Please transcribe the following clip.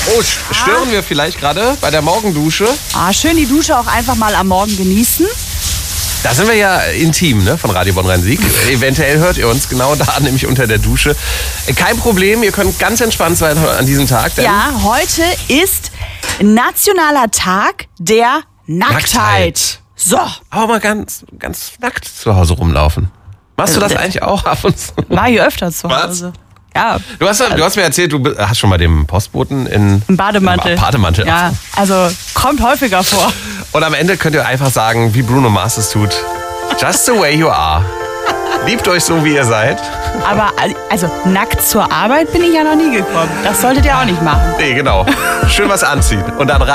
Oh, stören wir vielleicht gerade bei der Morgendusche? Schön die Dusche auch einfach mal am Morgen genießen. Da sind wir ja intim, ne, von Radio Bonn-Rhein-Sieg. Eventuell hört ihr uns genau da, nämlich unter der Dusche. Kein Problem, ihr könnt ganz entspannt sein an diesem Tag. Denn Ja, heute ist Nationaler Tag der Nacktheit. So. Aber mal ganz nackt zu Hause rumlaufen. Machst du das eigentlich auch ab und zu? War hier öfter zu Hause. Ja. Du hast mir erzählt, du hast schon mal dem Postboten im Bademantel. Bademantel. Ja, also kommt häufiger vor. Und am Ende könnt ihr einfach sagen, wie Bruno Mars es tut. Just the way you are. Liebt euch so, wie ihr seid. Aber also nackt zur Arbeit bin ich ja noch nie gekommen. Das solltet ihr auch nicht machen. Nee, genau. Schön was anziehen. Und dann rein.